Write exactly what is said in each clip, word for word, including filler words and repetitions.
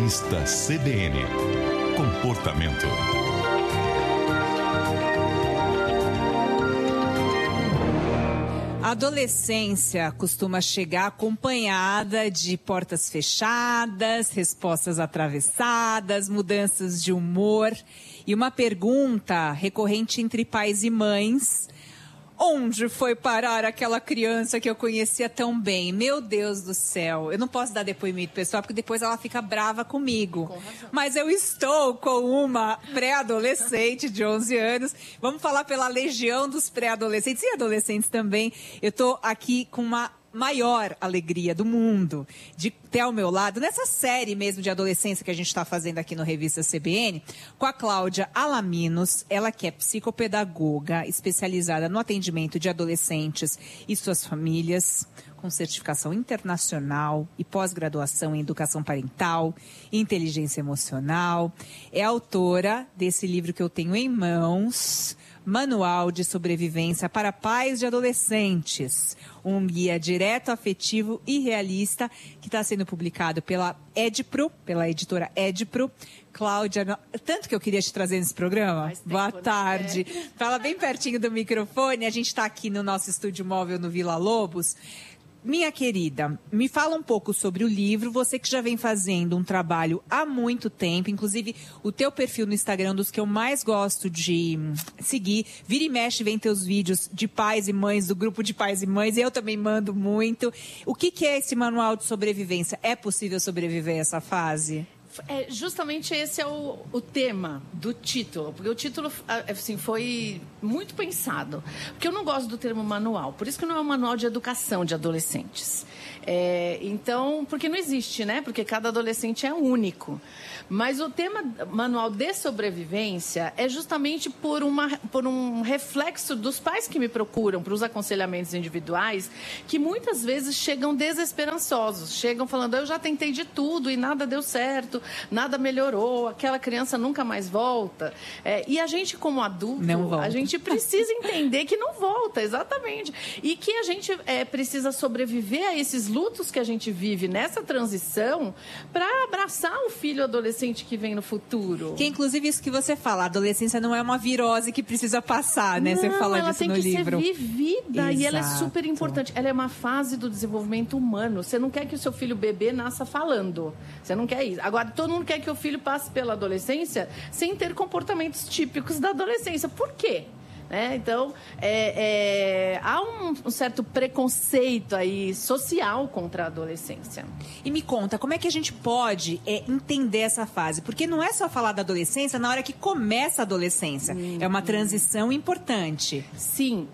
Revista C B N. Comportamento. A adolescência costuma chegar acompanhada de portas fechadas, respostas atravessadas, mudanças de humor e uma pergunta recorrente entre pais e mães: onde foi parar aquela criança que eu conhecia tão bem? Meu Deus do céu. Eu não posso dar depoimento pessoal, porque depois ela fica brava comigo. Com razão. Mas eu estou com uma pré-adolescente de onze anos. Vamos falar pela legião dos pré-adolescentes e adolescentes também. Eu estou aqui com uma maior alegria do mundo de ter ao meu lado, nessa série mesmo de adolescência que a gente está fazendo aqui no Revista C B N, com a Cláudia Alaminos, ela que é psicopedagoga especializada no atendimento de adolescentes e suas famílias, com certificação internacional e pós-graduação em educação parental e inteligência emocional. É autora desse livro que eu tenho em mãos, Manual de Sobrevivência para Pais de Adolescentes, um guia direto, afetivo e realista, que está sendo publicado pela Edpro, pela editora Edpro. Cláudia, tanto que eu queria te trazer nesse programa. Tempo, Boa tarde. Né? Fala bem pertinho do microfone. A gente está aqui no nosso estúdio móvel no Vila Lobos. Minha querida, me fala um pouco sobre o livro, você que já vem fazendo um trabalho há muito tempo, inclusive o teu perfil no Instagram, um dos que eu mais gosto de seguir, vira e mexe, vem teus vídeos de pais e mães, do grupo de pais e mães, eu também mando muito. O que, que é esse manual de sobrevivência? É possível sobreviver a essa fase? É, justamente esse é o, o tema do título, porque o título assim, foi muito pensado, porque eu não gosto do termo manual, por isso que não é um manual de educação de adolescentes. É, então, porque não existe, né? Porque cada adolescente é único. Mas o tema manual de sobrevivência é justamente por, uma, por um reflexo dos pais que me procuram para os aconselhamentos individuais, que muitas vezes chegam desesperançosos, chegam falando: eu já tentei de tudo e nada deu certo, nada melhorou, aquela criança nunca mais volta. É, e a gente, como adulto, a gente precisa entender que não volta, exatamente. E que a gente é, precisa sobreviver a esses lutos que a gente vive nessa transição para abraçar o filho adolescente que vem no futuro. Que inclusive isso que você fala, a adolescência não é uma virose que precisa passar, né? Não, você fala disso no livro. Ela tem que ser vivida. Exato. E ela é super importante. Ela é uma fase do desenvolvimento humano. Você não quer que o seu filho bebê nasça falando. Você não quer isso. Agora, todo mundo quer que o filho passe pela adolescência sem ter comportamentos típicos da adolescência. Por quê? É, então, é, é, há um, um certo preconceito aí social contra a adolescência. E me conta, como é que a gente pode é, entender essa fase? Porque não é só falar da adolescência na hora que começa a adolescência. Hum. É uma transição importante. Sim.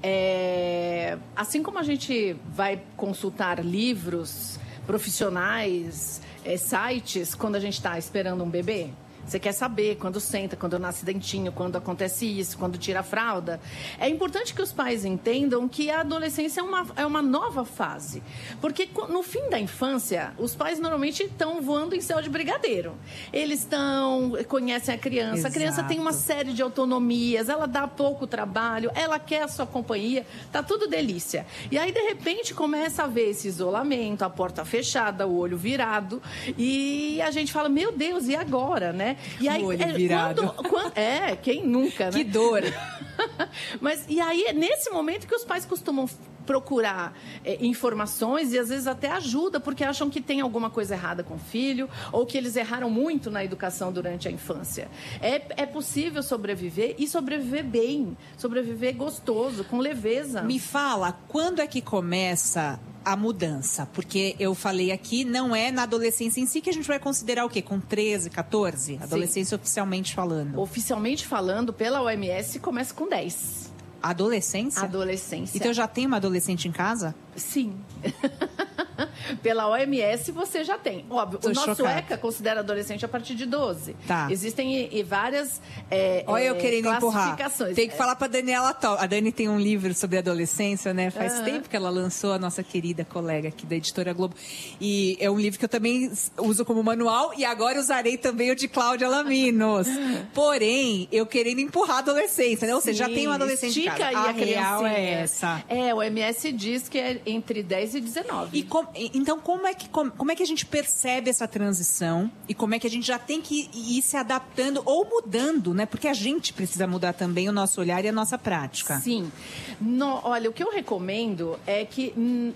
É, assim como a gente vai consultar livros profissionais, é, sites, quando a gente está esperando um bebê... Você quer saber quando senta, quando nasce dentinho, quando acontece isso, quando tira a fralda. É importante que os pais entendam que a adolescência é uma, é uma nova fase. Porque no fim da infância, os pais normalmente estão voando em céu de brigadeiro. Eles estão, conhecem a criança. Exato. A criança tem uma série de autonomias, ela dá pouco trabalho, ela quer a sua companhia, tá tudo delícia. E aí, de repente, começa a ver esse isolamento, a porta fechada, o olho virado. E a gente fala, meu Deus, e agora, né? E aí, olho virado. Quando, quando, é, quem nunca, né? Que dor. Mas, e aí, é nesse momento que os pais costumam procurar é, informações e, às vezes, até ajuda, porque acham que tem alguma coisa errada com o filho ou que eles erraram muito na educação durante a infância. É, é possível sobreviver e sobreviver bem, sobreviver gostoso, com leveza. Me fala, quando é que começa a mudança? Porque eu falei aqui, não é na adolescência em si que a gente vai considerar o quê? Com treze, catorze? Adolescência. Sim. Oficialmente falando. Oficialmente falando, pela O M S, começa com dez. Adolescência? Adolescência. Então já tem uma adolescente em casa? Sim. Pela O M S você já tem. Óbvio, Tô o nosso chocada. ECA considera adolescente a partir de doze. Tá. Existem e, e várias é, Olha eu querendo empurrar. Tem que é. falar pra Daniela Top. A Dani tem um livro sobre adolescência, né? Faz uhum. tempo que ela lançou, a nossa querida colega aqui da Editora Globo. E é um livro que eu também uso como manual e agora usarei também o de Cláudia Alaminos. Porém, eu querendo empurrar a adolescência, né? Ou seja, já tem uma adolescente estica em casa. A, a real é essa. É, o O M S diz que é entre dez e dezenove. E com, Então, como é, que, como, como é que a gente percebe essa transição e como é que a gente já tem que ir se adaptando ou mudando, né? Porque a gente precisa mudar também o nosso olhar e a nossa prática. Sim. No, olha, o que eu recomendo é que hum,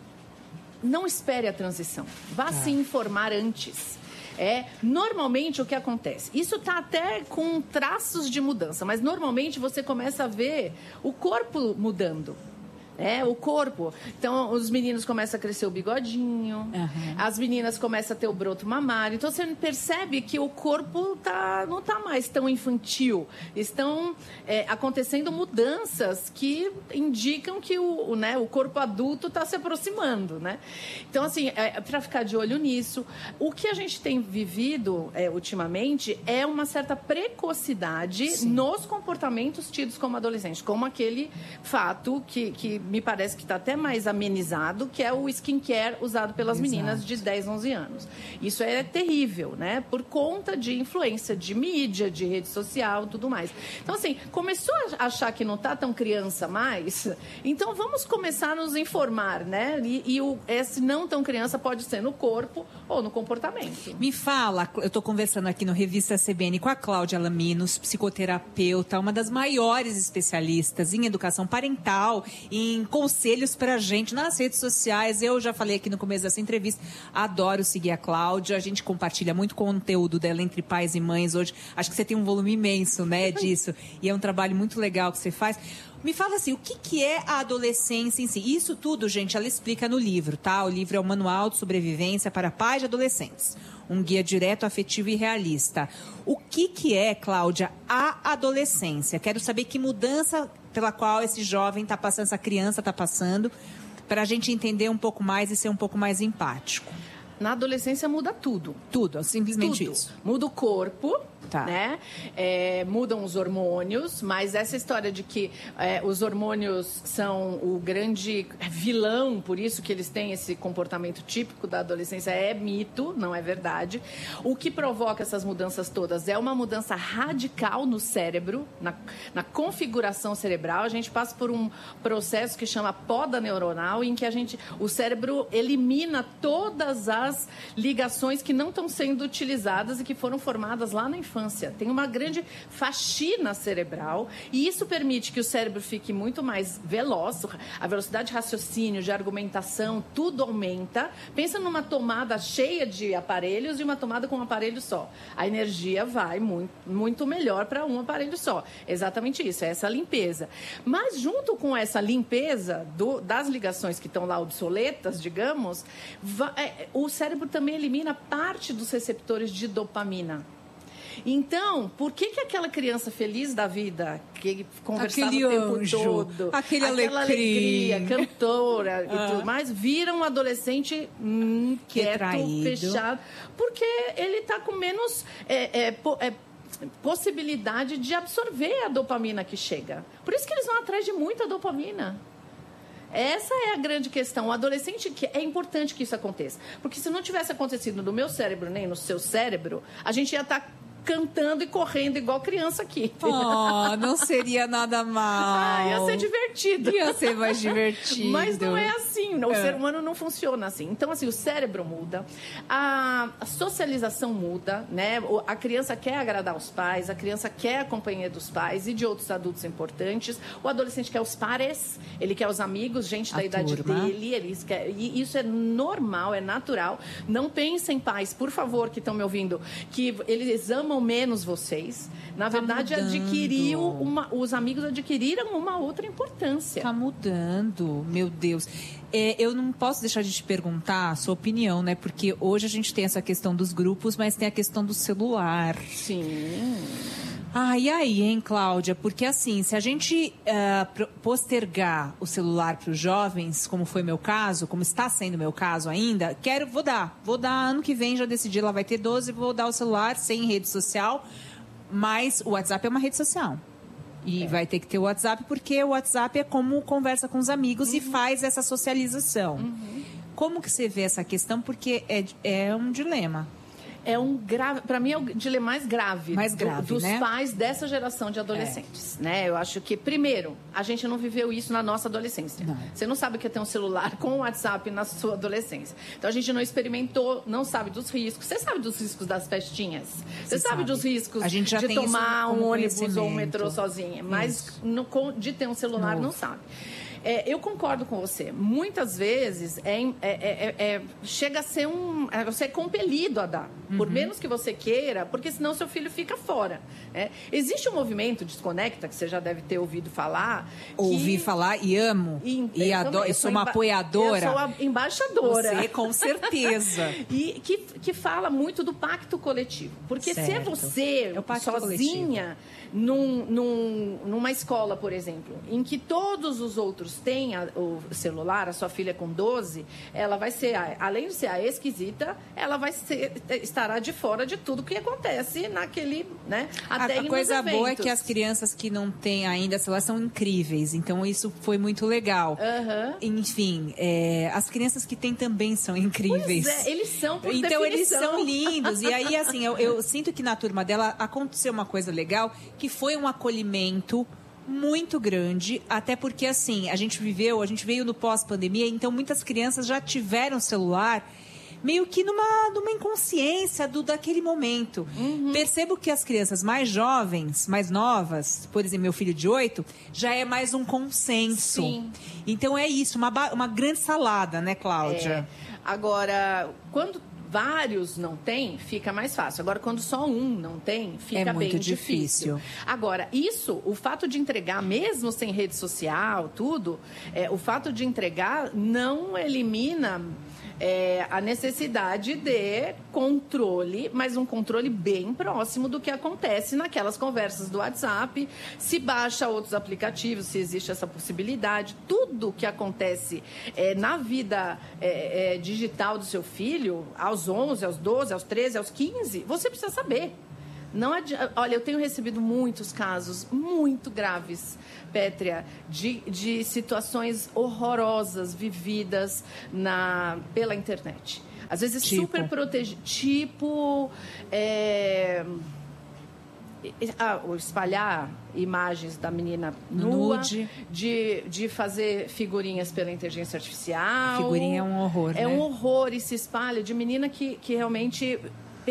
não espere a transição. Vá ah. se informar antes. É, normalmente o que acontece? Isso está até com traços de mudança, mas normalmente você começa a ver o corpo mudando. É, o corpo. Então, os meninos começam a crescer o bigodinho, uhum. as meninas começam a ter o broto mamário. Então, você percebe que o corpo tá, não está mais tão infantil. Estão é, acontecendo mudanças que indicam que o, o, né, o corpo adulto está se aproximando, né? Então, assim, é, para ficar de olho nisso, o que a gente tem vivido é, ultimamente é uma certa precocidade Sim. nos comportamentos tidos como adolescente, como aquele fato que... que me parece que está até mais amenizado, que é o skincare usado pelas Exato. meninas de dez, onze anos. Isso é terrível, né? Por conta de influência de mídia, de rede social, tudo mais. Então, assim, começou a achar que não está tão criança mais, então vamos começar a nos informar, né? E, e o, esse não tão criança pode ser no corpo ou no comportamento. Me fala, eu estou conversando aqui no Revista C B N com a Cláudia Laminos, psicoterapeuta, uma das maiores especialistas em educação parental, em conselhos pra gente nas redes sociais. Eu já falei aqui no começo dessa entrevista, adoro seguir a Cláudia, a gente compartilha muito conteúdo dela entre pais e mães hoje. Acho que você tem um volume imenso, né, disso. E é um trabalho muito legal que você faz. Me fala assim, o que, que é a adolescência em si? Isso tudo, gente, ela explica no livro, tá? O livro é o Manual de Sobrevivência para Pais de Adolescentes. Um guia direto, afetivo e realista. O que, que é, Cláudia, a adolescência? Quero saber que mudança pela qual esse jovem está passando, essa criança está passando, para a gente entender um pouco mais e ser um pouco mais empático. Na adolescência muda tudo. Tudo, simplesmente tudo. isso. Muda o corpo, tá. né? É, mudam os hormônios, mas essa história de que é, os hormônios são o grande vilão, por isso que eles têm esse comportamento típico da adolescência, é mito, não é verdade. O que provoca essas mudanças todas é uma mudança radical no cérebro, na, na configuração cerebral. A gente passa por um processo que chama poda neuronal, em que a gente, o cérebro elimina todas as ligações que não estão sendo utilizadas e que foram formadas lá na infância. Tem uma grande faxina cerebral e isso permite que o cérebro fique muito mais veloz, a velocidade de raciocínio, de argumentação, tudo aumenta. Pensa numa tomada cheia de aparelhos e uma tomada com um aparelho só. A energia vai muito, muito melhor para um aparelho só. Exatamente isso, é essa limpeza. Mas junto com essa limpeza do, das ligações que estão lá obsoletas, digamos, vai, é, o cérebro também elimina parte dos receptores de dopamina. Então, por que que aquela criança feliz da vida, que conversava aquele o tempo anjo, todo, aquele aquela alegria, alegria, cantora ah. e tudo mais, vira um adolescente hum, quieto, Retraído. fechado, porque ele está com menos é, é, é, possibilidade de absorver a dopamina que chega. Por isso que eles vão atrás de muita dopamina. Essa é a grande questão. O adolescente, que é importante que isso aconteça. Porque se não tivesse acontecido no meu cérebro, nem no seu cérebro, a gente ia estar cantando e correndo igual criança aqui. Oh, não seria nada mal. Ah, ia ser divertido. Ia ser mais divertido. Mas não é assim. O é. ser humano não funciona assim. Então, assim, o cérebro muda, a socialização muda, né? A criança quer agradar os pais, a criança quer a companhia dos pais e de outros adultos importantes. O adolescente quer os pares, ele quer os amigos, gente da a idade turma. dele. Eles quer, e isso é normal, é natural. Não pensem, pais, por favor, que estão me ouvindo, que eles amam menos vocês. Na tá verdade, mudando. adquiriu uma, os amigos adquiriram uma outra importância. Está mudando, meu Deus. É, eu não posso deixar de te perguntar a sua opinião, né? Porque hoje a gente tem essa questão dos grupos, mas tem a questão do celular. Sim. Ah, e aí, hein, Cláudia? Porque assim, se a gente uh, postergar o celular para os jovens, como foi meu caso, como está sendo meu caso ainda, quero, vou dar. Vou dar ano que vem, já decidi, ela vai ter doze, vou dar o celular sem rede social, mas o WhatsApp é uma rede social. E é. vai ter que ter o WhatsApp, porque o WhatsApp é como conversa com os amigos uhum. e faz essa socialização. Uhum. Como que você vê essa questão? Porque é, é um dilema. É um grave, para mim é o dilema mais grave, mais grave do, dos né? pais dessa geração de adolescentes, é. né? Eu acho que, primeiro, a gente não viveu isso na nossa adolescência. Não. Você não sabe o que é ter um celular com o WhatsApp na sua adolescência. Então, a gente não experimentou, não sabe dos riscos. Você sabe dos riscos das festinhas? Você, Você sabe, sabe dos riscos de tomar um ônibus ou um metrô sozinha, mas no, de ter um celular não, não sabe. É, eu concordo com você. Muitas vezes é, é, é, é, chega a ser um... É, você é compelido a dar, uhum. por menos que você queira, porque senão seu filho fica fora. É. Existe um movimento Desconecta, que você já deve ter ouvido falar. Ouvi que... falar e amo. E, e adoro. Eu sou uma emba... apoiadora. Eu sou a embaixadora. Você, com certeza. e que, que fala muito do pacto coletivo. Porque certo. se é você, é sozinha, num, num, numa escola, por exemplo, em que todos os outros tem a, o celular, a sua filha com doze, ela vai ser, além de ser a esquisita, ela vai ser, estará de fora de tudo que acontece naquele, né? Até a, a coisa boa é que as crianças que não têm ainda celular são incríveis, então isso foi muito legal. Uhum. Enfim, é, as crianças que têm também são incríveis. Pois é, eles são por Então definição. Eles são lindos. E aí, assim, eu, eu sinto que na turma dela aconteceu uma coisa legal, que foi um acolhimento muito grande, até porque, assim, a gente viveu, a gente veio no pós-pandemia, então muitas crianças já tiveram celular meio que numa, numa inconsciência do, daquele momento. Uhum. Percebo que as crianças mais jovens, mais novas, por exemplo, meu filho de oito, já é mais um consenso. Sim. Então é isso, uma, uma grande salada, né, Cláudia? É. Agora, quando vários não têm, fica mais fácil. Agora, quando só um não tem, fica é muito bem difícil. difícil. Agora, isso, o fato de entregar, mesmo sem rede social, tudo, é, o fato de entregar não elimina é, a necessidade de controle, mas um controle bem próximo do que acontece naquelas conversas do WhatsApp, se baixa outros aplicativos, se existe essa possibilidade. Tudo que acontece é, na vida é, é, digital do seu filho, aos onze, aos doze, aos treze, aos quinze, você precisa saber. Não adi... Olha, eu tenho recebido muitos casos muito graves, Pétria, de, de situações horrorosas vividas na... pela internet. Às vezes tipo? super protegido. Tipo... É... Ah, espalhar imagens da menina nua, Nude. de, de fazer figurinhas pela inteligência artificial. A figurinha é um horror, É né? um horror e se espalha de menina que, que realmente...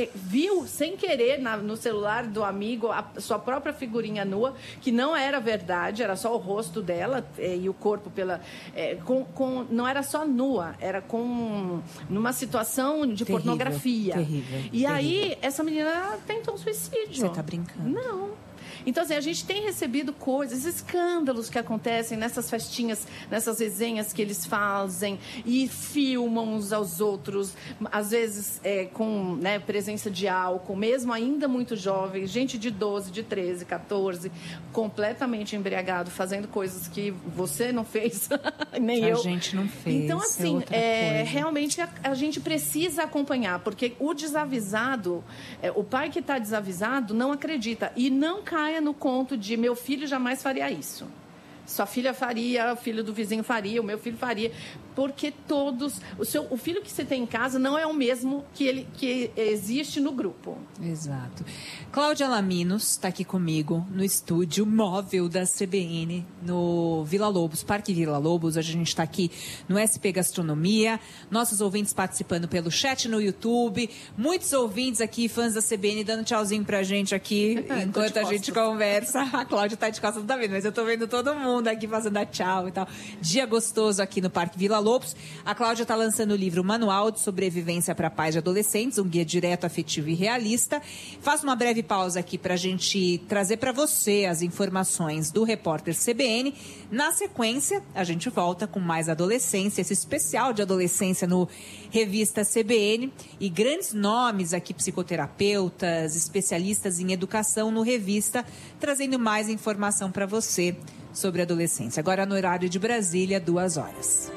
viu sem querer na, no celular do amigo a sua própria figurinha nua, que não era verdade, era só o rosto dela é, e o corpo pela é, com, com, não era só nua, era com numa situação de terrível, pornografia. Terrível, e terrível. Aí essa menina tentou um suicídio. Você tá brincando? Não. Então, assim, a gente tem recebido coisas, escândalos que acontecem nessas festinhas, nessas resenhas que eles fazem e filmam uns aos outros, às vezes é, com né, presença de álcool, mesmo ainda muito jovens, gente de doze, de treze, quatorze, completamente embriagado, fazendo coisas que você não fez, nem a eu. A gente não fez. Então, assim, é, realmente a, a gente precisa acompanhar, porque o desavisado, é, o pai que está desavisado não acredita e não cai no conto de meu filho jamais faria isso. Sua filha faria, o filho do vizinho faria, o meu filho faria, porque todos... O, seu, o filho que você tem em casa não é o mesmo que, ele, que existe no grupo. Exato. Cláudia Laminos está aqui comigo no estúdio móvel da C B N, no Vila Lobos, Parque Vila Lobos. Hoje a gente está aqui no S P Gastronomia. Nossos ouvintes participando pelo chat no YouTube. Muitos ouvintes aqui, fãs da C B N, dando tchauzinho pra gente aqui, enquanto a gente conversa. A Cláudia tá de costas, não tá vendo, mas eu tô vendo todo mundo aqui fazendo a tchau e tal. Dia gostoso aqui no Parque Vila Lobos. A Cláudia está lançando o livro Manual de Sobrevivência para Pais de Adolescentes, um guia direto, afetivo e realista. Faço uma breve pausa aqui para a gente trazer para você as informações do repórter C B N. Na sequência, a gente volta com mais adolescência, esse especial de adolescência no Revista C B N. E grandes nomes aqui, psicoterapeutas, especialistas em educação no Revista, trazendo mais informação para você sobre a adolescência. Agora no horário de Brasília, duas horas.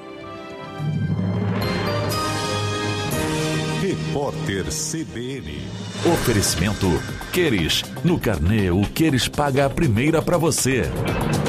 Repórter C B N. Oferecimento Queres. No carnê, o Queres paga a primeira para você.